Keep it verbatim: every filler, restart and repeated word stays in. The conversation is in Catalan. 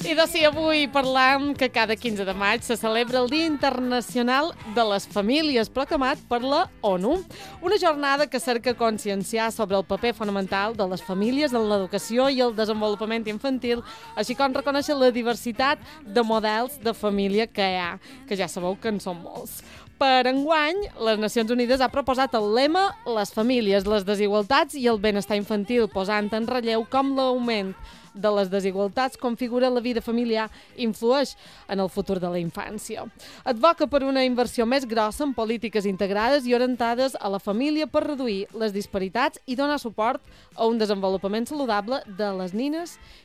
I de si avui parlam que cada quinze de maig se celebra el Dia Internacional de les Famílies, proclamat per la ONU. Una jornada que cerca conscienciar sobre el paper fonamental de les famílies en l'educació i el desenvolupament infantil, així com reconèixer la diversitat de models de família que hi ha, que ja sabeu que en són molts. Per enguany, les Nacions Unides ha proposat el lema «Les famílies, les desigualtats i el benestar infantil», posant en relleu com l'augment de les desigualtats configura la vida familiar i influeix en el futur de la infància. Advoca per una inversió més grossa en polítiques integrades i orientades a la família per reduir les disparitats i donar suport a un desenvolupament saludable de les nines